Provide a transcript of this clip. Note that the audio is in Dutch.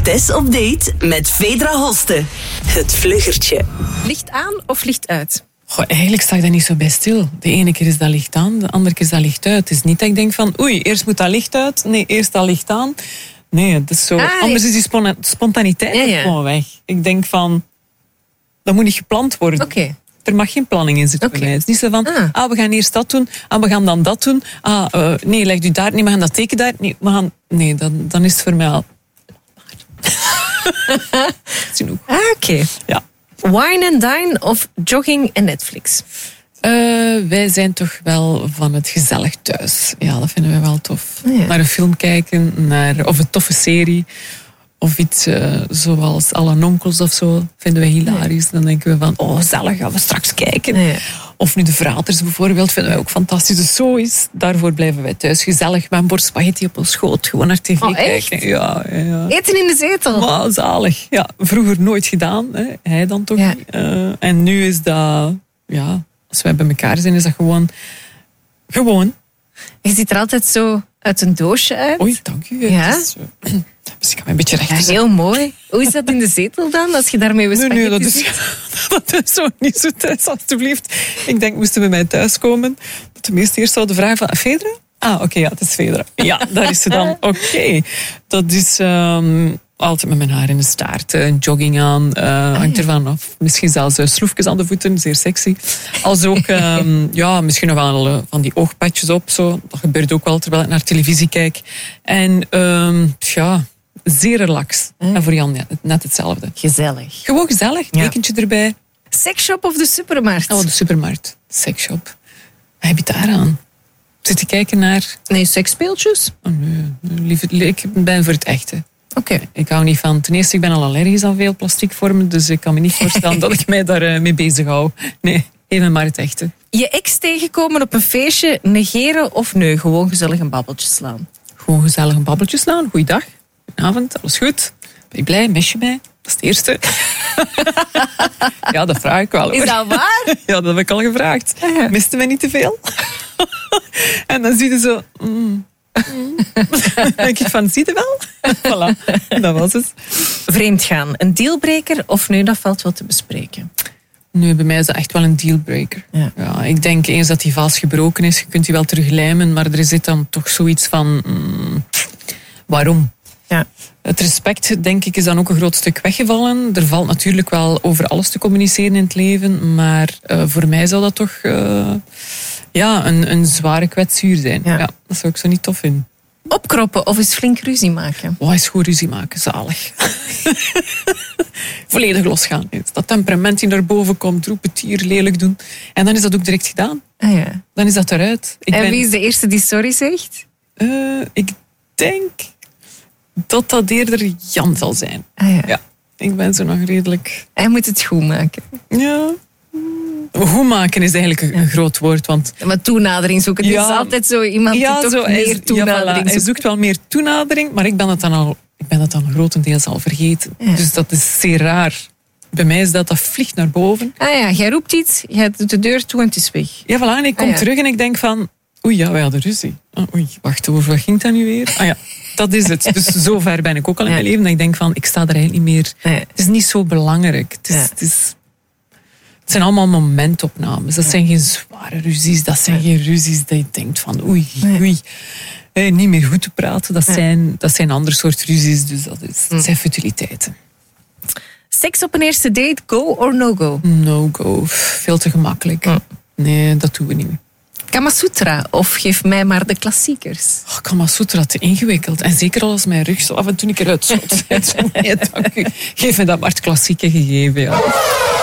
Tess op date met Vedra Hoste. Het vluggertje. Licht aan of licht uit? Goh, eigenlijk sta ik daar niet zo bij stil. De ene keer is dat licht aan, de andere keer is dat licht uit. Het is niet dat ik denk van, oei, eerst moet dat licht uit. Nee, eerst dat licht aan. Nee, dat is zo. Anders is die spontaniteit gewoon weg. Ik denk van, dat moet niet gepland worden. Oké. Er mag geen planning in zitten bij mij. Het is niet zo van, we gaan eerst dat doen, we gaan dan dat doen. Nee, leg u daar, nee, we gaan dat teken daar. Nee, dan is het voor mij al... Oké. Ja. Wine and dine of jogging en Netflix? Wij zijn toch wel van het gezellig thuis. Ja, dat vinden wij wel tof. Ja. Naar een film kijken, of een toffe serie. Of iets zoals Alle Nonkels of zo, vinden we hilarisch. Dan denken we van, gezellig, gaan we straks kijken. Ja. Of nu de Verraters bijvoorbeeld, vinden wij ook fantastisch. Dus zo is, daarvoor blijven wij thuis. Gezellig, met een bord spaghetti op ons schoot. Gewoon naar tv kijken. Ja. Eten in de zetel? Maar zalig. Ja, vroeger nooit gedaan. Hè. Hij dan toch niet. En nu is dat... Ja, als wij bij elkaar zijn, is dat gewoon... Je ziet er altijd zo uit een doosje uit. Oei, dank u. Ja? Dus ik kan me een beetje recht zetten. Heel mooi. Hoe is dat in de zetel dan, als je daarmee spaghetti Nee, dat is zo niet zo thuis, alstublieft. Ik denk, moesten we mij thuiskomen, dat de meesten eerst zouden vragen van, Vedra? Oké, het is Vedra. Ja, daar is ze dan. Oké. Dat is altijd met mijn haar in de staart, een jogging aan, hangt ervan af. Misschien zelfs sloefjes aan de voeten, zeer sexy. Als ook, misschien nog wel van die oogpatjes op. Zo. Dat gebeurt ook wel terwijl ik naar televisie kijk. En zeer relax. En voor Jan net hetzelfde. Gezellig. Gewoon gezellig, tekentje erbij. Seksshop of de supermarkt? De supermarkt. Seksshop. Wat heb je daar aan? Zit te kijken naar... Nee, seksspeeltjes? Nee, ik ben voor het echte. Oké. Ik hou niet van... Ten eerste, ik ben al allergisch aan veel plastic vormen, dus ik kan me niet voorstellen dat ik mij daar mee bezig hou. Nee, even maar het echte. Je ex tegenkomen op een feestje, negeren of nee? Gewoon gezellig een babbeltje slaan? Gewoon gezellig een babbeltje slaan. Goeiedag, goedenavond, alles goed? Ben je blij? Mis je mij? Dat is het eerste. Ja, dat vraag ik wel. Hoor. Is dat waar? Ja, dat heb ik al gevraagd. Miste mij niet te veel? En dan zie je zo... Dan denk ik van, zie je wel? Voilà, dat was het. Vreemd gaan, een dealbreaker of nee, dat valt wel te bespreken? Nu, bij mij is dat echt wel een dealbreaker. Ja, ik denk eens dat die vaas gebroken is, je kunt die wel teruglijmen, maar er zit dan toch zoiets van... waarom? Ja. Het respect, denk ik, is dan ook een groot stuk weggevallen. Er valt natuurlijk wel over alles te communiceren in het leven, maar voor mij zou dat toch een zware kwetsuur zijn. Ja, dat zou ik zo niet tof vinden. Opkroppen of eens flink ruzie maken? Eens goed ruzie maken, zalig. Volledig losgaan. Dat temperament die naar boven komt, roepen, tier, lelijk doen. En dan is dat ook direct gedaan. Dan is dat eruit. Wie is de eerste die sorry zegt? Ik denk dat eerder Jan zal zijn. Ja, ik ben zo nog redelijk... Hij moet het goed maken. Ja. Goed maken is eigenlijk een groot woord. Want... Maar toenadering zoeken. Het is altijd zo iemand die toch meer toenadering zoekt. Hij zoekt wel meer toenadering, maar ik ben dat dan grotendeels al vergeten. Ja. Dus dat is zeer raar. Bij mij is dat vliegt naar boven. Jij roept iets, jij doet de deur toe en het is weg. Ja, voilà, en ik kom terug en ik denk van... wij hadden ruzie. Wacht, over wat ging dat nu weer? Dat is het. Dus zover ben ik ook al in mijn leven dat ik denk van, ik sta er eigenlijk niet meer... Het is niet zo belangrijk. Het zijn allemaal momentopnames. Dat zijn geen zware ruzies. Dat zijn geen ruzies dat je denkt van oei. Niet meer goed te praten. Dat zijn andere soort ruzies. Dus dat zijn futiliteiten. Seks op een eerste date, go or no go? No go. Veel te gemakkelijk. Nee, dat doen we niet meer. Kamasutra of geef mij maar de klassiekers? Kamasutra, te ingewikkeld. En zeker als mijn rug zo af en toe een keer uitschot. Nee, dank u. Geef me dat maar het klassieke gegeven. Ja.